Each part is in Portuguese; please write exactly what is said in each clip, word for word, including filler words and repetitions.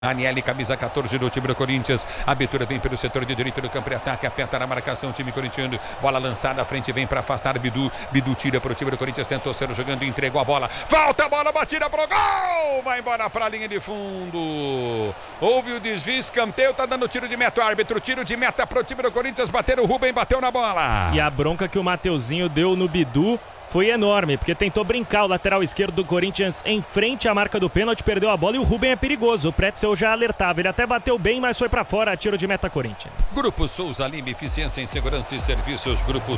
Aniele, camisa quatorze do time do Corinthians. A abertura vem pelo setor de direito do campo de ataque. Aperta na marcação o time corintiano. Bola lançada à frente, vem para afastar Bidu. Bidu tira para o time do Corinthians. Tentou ser jogando, entregou a bola. Falta a bola, batida pro gol. Vai embora para a linha de fundo. Houve o desvio, escanteio. Tá dando tiro de meta o árbitro. Tiro de meta pro time do Corinthians. Bateram o Rubem, bateu na bola. E a bronca que o Mateuzinho deu no Bidu foi enorme, porque tentou brincar o lateral esquerdo do Corinthians em frente à marca do pênalti, perdeu a bola e o Rubem é perigoso. O Pretzel já alertava, ele até bateu bem, mas foi pra fora, tiro de meta Corinthians. Grupo Souza Lima, eficiência em segurança e serviços. Grupo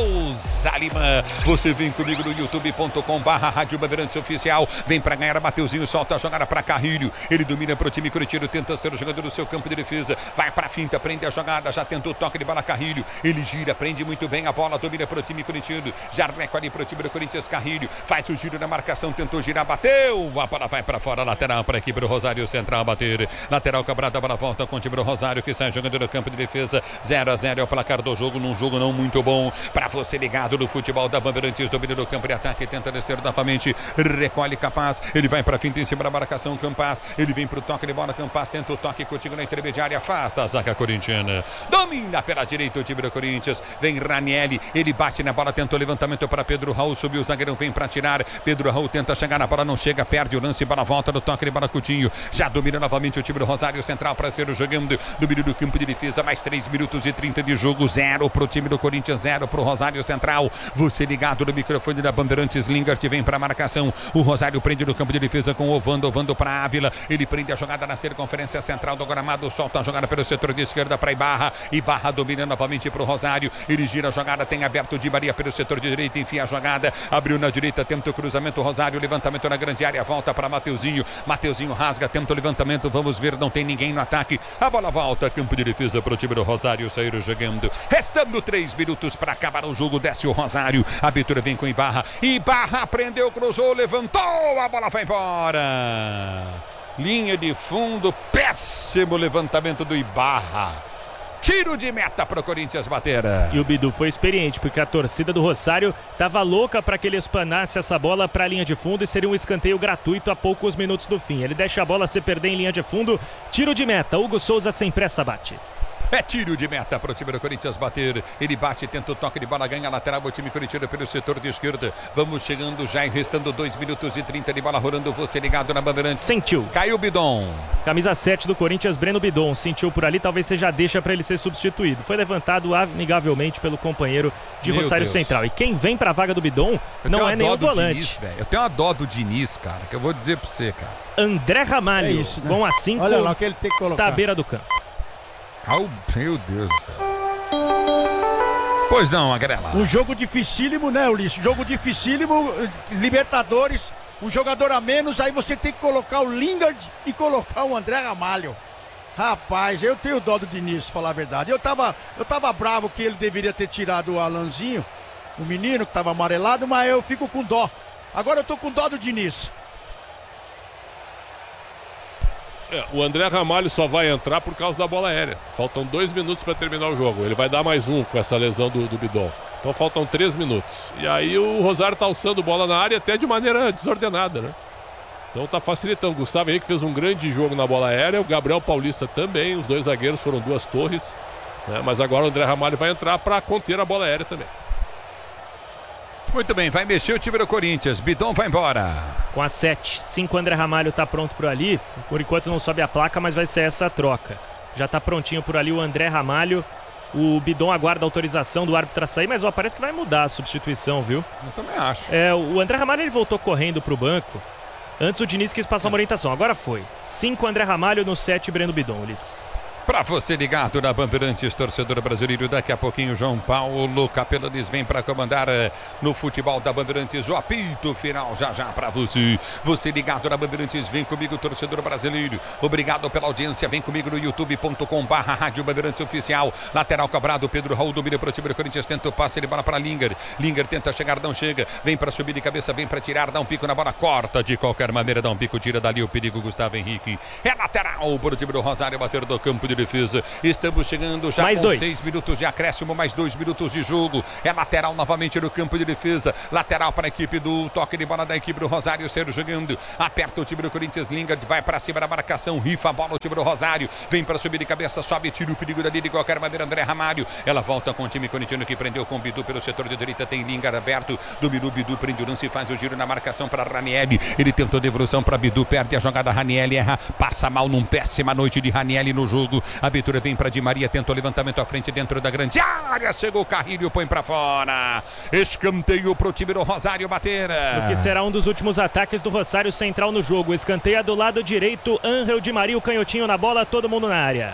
Souza Lima. Você vem comigo no youtube ponto com barra Rádio Bandeirantes Oficial. Vem pra ganhar, Mateuzinho solta a jogada pra Carrilho. Ele domina pro time corintiano, tenta ser o jogador do seu campo de defesa. Vai pra finta, prende a jogada, já tentou o toque de bola Carrilho. Ele gira, prende muito bem a bola, domina pro time corintiano. Já recolhe pro time do Corinthians, Carrilho faz o giro na marcação, tentou girar, bateu, a bola vai para fora, lateral para a equipe do Rosário Central bater, lateral cobrada, a bola volta com o time do Rosário que sai jogando no campo de defesa. Zero a zero é o placar do jogo, num jogo não muito bom para você ligado no futebol da Bandeirantes. Domina do campo de ataque, tenta descer novamente, recolhe Capaz, ele vai para finta em cima da marcação, Campaz, ele vem pro toque de bola, Campaz tenta o toque contigo na intermediária, afasta a zaga corintiana, domina pela direita o time do Corinthians, vem Ranieri, ele bate na bola, tentou levantamento para Pedro Raul, subiu o zagueirão, vem para tirar, Pedro Raul tenta chegar na bola, não chega, perde o lance, bola volta no toque de bola Coutinho, já domina novamente o time do Rosário Central para ser o jogando, domínio do campo de defesa, mais três minutos e trinta de jogo, zero pro time do Corinthians, zero pro Rosário Central, você ligado no microfone da Bandeirantes, Lingard vem para marcação, o Rosário prende no campo de defesa com o Ovando, Ovando para Ávila, ele prende a jogada na circunferência central do gramado, solta a jogada pelo setor de esquerda para Ibarra, Ibarra domina novamente pro Rosário, ele gira a jogada, tem aberto de Maria pelo setor de direita, enfia a jogada, abriu na direita, tenta o cruzamento, Rosário, levantamento na grande área, volta para Mateuzinho, Mateuzinho rasga, tenta o levantamento, vamos ver, não tem ninguém no ataque, a bola volta, campo de defesa para o time do Rosário sair jogando, restando três minutos para acabar o jogo, desce o Rosário, a abertura vem com Ibarra, Ibarra prendeu, cruzou, levantou, a bola vai embora, linha de fundo, péssimo levantamento do Ibarra. Tiro de meta para o Corinthians bater. E o Bidu foi experiente, porque a torcida do Rosário estava louca para que ele espanasse essa bola para a linha de fundo e seria um escanteio gratuito a poucos minutos do fim. Ele deixa a bola se perder em linha de fundo. Tiro de meta. Hugo Souza sem pressa bate. É tiro de meta para o time do Corinthians bater. Ele bate, tenta o toque de bola, ganha a lateral. O time corintiano pelo setor de esquerda. Vamos chegando já e restando dois minutos e trinta de bola rolando. Você ligado na Bandeirantes. Sentiu. Caiu o Bidon. Camisa sete do Corinthians, Breno Bidon. Sentiu por ali, talvez seja deixa para ele ser substituído. Foi levantado amigavelmente pelo companheiro de Meu Rosário Deus. Central. E quem vem para a vaga do Bidon eu não é nem o volante. Diniz, eu tenho uma dó do Diniz, cara, que eu vou dizer para você, cara. André Ramalho, é isso, né? com a cinco, olha lá, que ele tem que colocar. está à beira do campo. Oh, meu Deus do céu. Pois não, Agrela. Um jogo dificílimo, né, Ulisses? Jogo dificílimo, Libertadores, um jogador a menos, aí você tem que colocar o Lingard e colocar o André Ramalho. Rapaz, eu tenho dó do Diniz, falar a verdade. Eu tava, eu tava bravo que ele deveria ter tirado o Alanzinho, o menino que tava amarelado, mas eu fico com dó. Agora eu tô com dó do Diniz. É, o André Ramalho só vai entrar por causa da bola aérea. Faltam dois minutos para terminar o jogo. Ele vai dar mais um com essa lesão do, do Bidon. Então faltam três minutos. E aí o Rosário tá alçando bola na área até de maneira desordenada, né? Então tá facilitando. O Gustavo Henrique fez um grande jogo na bola aérea. O Gabriel Paulista também. Os dois zagueiros foram duas torres, né? Mas agora o André Ramalho vai entrar para conter a bola aérea também. Muito bem, vai mexer o time do Corinthians. Bidon vai embora. Com a sete, cinco André Ramalho tá pronto por ali. Por enquanto não sobe a placa, mas vai ser essa a troca. Já tá prontinho por ali o André Ramalho. O Bidon aguarda a autorização do árbitro a sair, mas ó, parece que vai mudar a substituição, viu? Eu também acho. É, o André Ramalho ele voltou correndo pro banco. Antes o Diniz quis passar uma orientação, agora foi. cinco André Ramalho no sete Breno Bidon, Ulisses. Para você ligado na Bandeirantes, torcedor brasileiro, daqui a pouquinho João Paulo Capelanes vem para comandar eh, no futebol da Bandeirantes, o apito final já já para você. Você ligado na Bandeirantes, vem comigo, torcedor brasileiro. Obrigado pela audiência, vem comigo no youtube ponto com barra Rádio Bandeirantes Oficial. Lateral cobrado, Pedro Raul domina para o time do Corinthians, tenta o passe, ele bola para Lingard. Lingard tenta chegar, não chega, vem para subir de cabeça, vem para tirar, dá um pico na bola, corta de qualquer maneira, dá um pico, tira dali o perigo, Gustavo Henrique. É lateral para o time do Rosário, bater do campo de defesa. Estamos chegando já mais com dois. seis minutos de acréscimo, mais dois minutos de jogo. É lateral novamente no campo de defesa. Lateral para a equipe do toque de bola da equipe do Rosário Centro jogando. Aperta o time do Corinthians, Lingard vai para cima da marcação, rifa a bola o time do Rosário. Vem para subir de cabeça, sobe, tira o perigo dali de qualquer maneira. André Ramalho. Ela volta com o time corintiano que prendeu com o Bidu pelo setor de direita. Tem Lingard aberto. Dominou Bidu, prende o lance e faz o giro na marcação para Ranieri. Ele tentou devolução para Bidu, perde a jogada. Ranieri erra, passa mal num péssima noite de Ranieri no jogo. A abertura vem para Di Maria, tentou levantamento à frente dentro da grande área. Chegou o Carrilho, põe para fora. Escanteio para o time do Rosário bater. O que será um dos últimos ataques do Rosário Central no jogo. Escanteia do lado direito, Ángel Di Maria, o canhotinho na bola, todo mundo na área.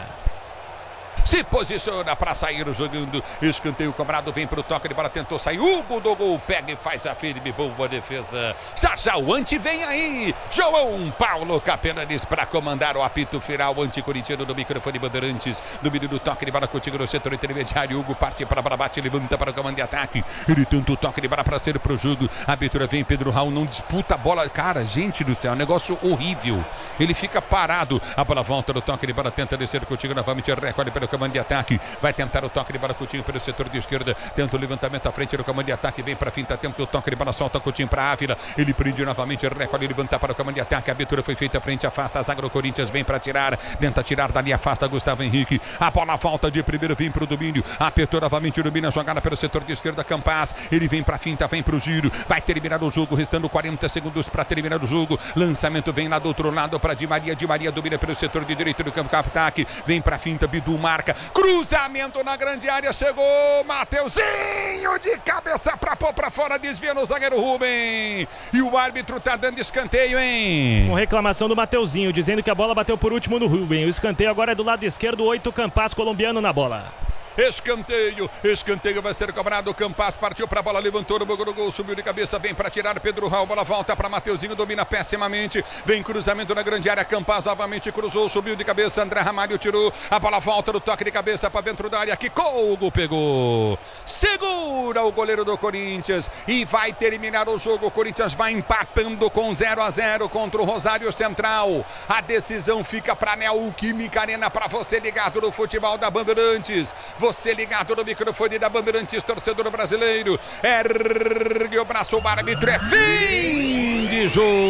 Se posiciona para sair jogando. Escanteio cobrado, vem para o toque de bola, tentou sair. Hugo do gol, pega e faz a firme, boa defesa. Já já o Ante vem aí. João Paulo Capelanes para comandar o apito final. Anticorintiano do microfone Bandeirantes. Domínio do toque de bola contigo no setor intermediário. Hugo parte para bate, levanta para o comando de ataque. Ele tenta o toque de bola para ser pro jogo. A abertura vem, Pedro Raul não disputa a bola. Cara, gente do céu, é um negócio horrível. Ele fica parado. A bola volta no toque de bola, tenta descer contigo novamente. Recolhe pelo comando de ataque, vai tentar o toque de bola Coutinho pelo setor de esquerda, tenta o levantamento à frente do comando de ataque, vem para finta, tenta o toque de bola, solta Coutinho para Ávila, ele prende novamente, recolhe, levanta para o comando de ataque, a abertura foi feita à frente, afasta a zaga do Corinthians, vem para tirar, tenta tirar dali, afasta Gustavo Henrique, a bola volta de primeiro, vem para o domínio, apertou novamente, domina a jogada pelo setor de esquerda, Campas, ele vem para finta, vem para o giro, vai terminar o jogo, restando quarenta segundos para terminar o jogo, lançamento vem lá do outro lado para Di Maria, Di Maria domina pelo setor de direito do campo de ataque, vem para finta, Bidu marca, cruzamento na grande área, chegou Mateuzinho de cabeça para pôr para fora, desvia no zagueiro Rubem, e o árbitro tá dando escanteio, hein? Com reclamação do Mateuzinho, dizendo que a bola bateu por último no Rubem. O escanteio agora é do lado esquerdo, oito, Campas, colombiano na bola. Escanteio, escanteio vai ser cobrado. Campas partiu para a bola, levantou no gol, gol, subiu de cabeça, vem para tirar Pedro Raul, bola volta para Mateuzinho, domina pessimamente, vem cruzamento na grande área, Campas novamente cruzou, subiu de cabeça, André Ramalho tirou, a bola volta no toque de cabeça para dentro da área, quicou, o gol pegou, segura o goleiro do Corinthians e vai terminar o jogo. O Corinthians vai empatando com zero a zero contra o Rosário Central. A decisão fica para Neoquímica Arena, para você ligado no futebol da Bandeirantes. Você ligado no microfone da Bandeirantes, torcedor brasileiro. Ergue o braço, o árbitro, é fim de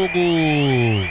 jogo.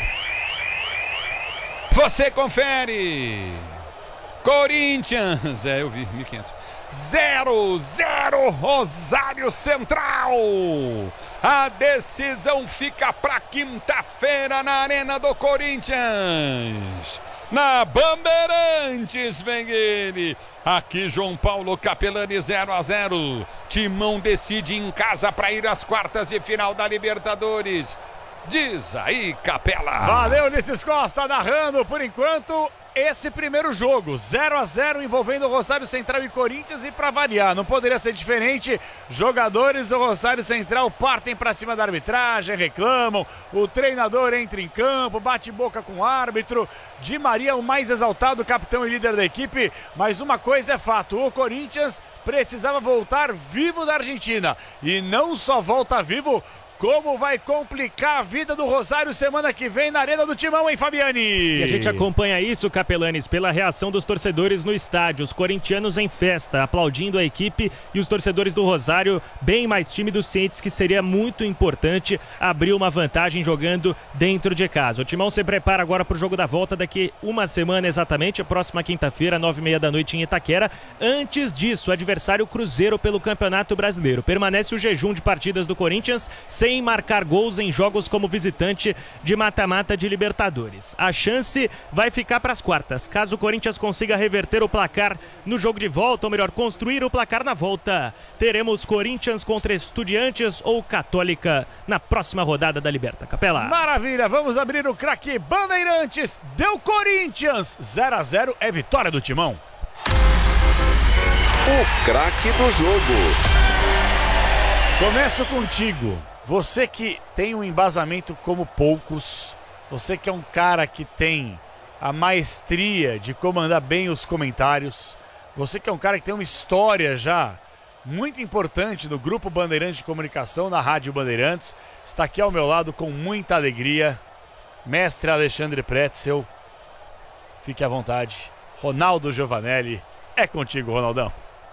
Você confere. Corinthians, é, eu vi, mil e quinhentos. zero zero Rosário Central. A decisão fica para quinta-feira na Arena do Corinthians. Na Bandeirantes vem ele. Aqui João Paulo Capelani, zero a zero. Timão decide em casa para ir às quartas de final da Libertadores. Diz aí, Capela. Valeu, Ulisses Costa, narrando por enquanto esse primeiro jogo, zero a zero, envolvendo o Rosário Central e Corinthians, e para variar, não poderia ser diferente, jogadores do Rosário Central partem para cima da arbitragem, reclamam, o treinador entra em campo, bate boca com o árbitro, Di Maria o mais exaltado, capitão e líder da equipe, mas uma coisa é fato, o Corinthians precisava voltar vivo da Argentina, e não só volta vivo, como vai complicar a vida do Rosário semana que vem na Arena do Timão, hein, Fabiani? E a gente acompanha isso, Capelanes, pela reação dos torcedores no estádio. Os corintianos em festa, aplaudindo a equipe, e os torcedores do Rosário bem mais tímidos, cientes que seria muito importante abrir uma vantagem jogando dentro de casa. O Timão se prepara agora para o jogo da volta daqui uma semana exatamente, a próxima quinta-feira, nove e meia da noite em Itaquera. Antes disso, o adversário Cruzeiro pelo Campeonato Brasileiro. Permanece o jejum de partidas do Corinthians sem marcar gols em jogos como visitante de mata-mata de Libertadores. A chance vai ficar para as quartas, caso o Corinthians consiga reverter o placar no jogo de volta, ou melhor, construir o placar na volta. Teremos Corinthians contra Estudiantes ou Católica na próxima rodada da Liberta. Capela. Maravilha, vamos abrir o craque Bandeirantes. Deu Corinthians, zero a zero, é vitória do Timão. O craque do jogo. Começo contigo. Você que tem um embasamento como poucos, você que é um cara que tem a maestria de comandar bem os comentários, você que é um cara que tem uma história já muito importante no Grupo Bandeirantes de Comunicação, na Rádio Bandeirantes, está aqui ao meu lado com muita alegria, mestre Alexandre Pretzel, fique à vontade. Ronaldo Giovanelli. É contigo, Ronaldão.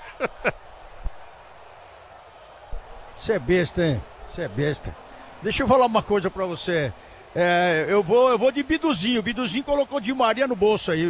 Você é besta, hein? Você é besta. Deixa eu falar uma coisa pra você. É, eu, vou, eu vou de Biduzinho. O Biduzinho colocou Di Maria no bolso aí.